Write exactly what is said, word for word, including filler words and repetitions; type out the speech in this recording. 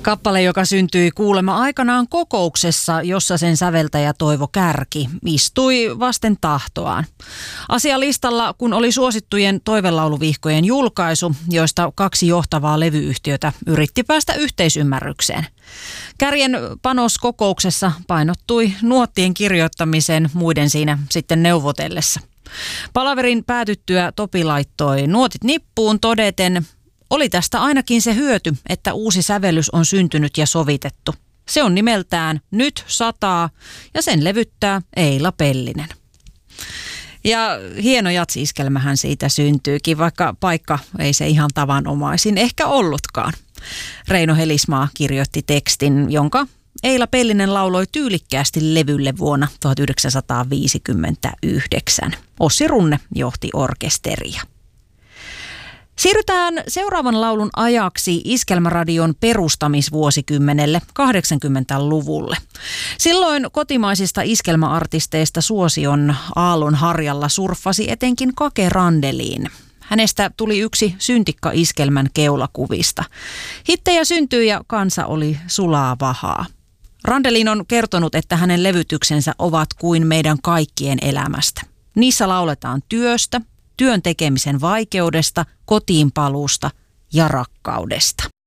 Kappale, joka syntyi kuulemma aikanaan kokouksessa, jossa sen säveltäjä Toivo Kärki istui vasten tahtoaan. Asialistalla, kun oli suosittujen toivelauluvihkojen julkaisu, joista kaksi johtavaa levyyhtiötä yritti päästä yhteisymmärrykseen. Kärjen panos kokouksessa painottui nuottien kirjoittamisen muiden siinä sitten neuvotellessa. Palaverin päätyttyä Topi laittoi nuotit nippuun todeten: oli tästä ainakin se hyöty, että uusi sävellys on syntynyt ja sovitettu. Se on nimeltään Nyt sataa ja sen levyttää Eila Pellinen. Ja hieno jatsi-iskelmähän siitä syntyykin, vaikka paikka ei se ihan tavanomaisin ehkä ollutkaan. Reino Helismaa kirjoitti tekstin, jonka Eila Pellinen lauloi tyylikkäästi levylle vuonna tuhatyhdeksänsataaviisikymmentäyhdeksän. Ossi Runne johti orkesteria. Siirrytään seuraavan laulun ajaksi Iskelmäradion perustamisvuosikymmenelle kahdeksankymmentäluvulle. Silloin kotimaisista iskelmäartisteista suosion aallon harjalla surffasi etenkin Kake Randelin. Hänestä tuli yksi syntikka-iskelmän keulakuvista. Hittejä syntyi ja kansa oli sulaa vahaa. Randelin on kertonut, että hänen levytyksensä ovat kuin meidän kaikkien elämästä. Niissä lauletaan työstä, työn tekemisen vaikeudesta, kotiinpaluusta ja rakkaudesta.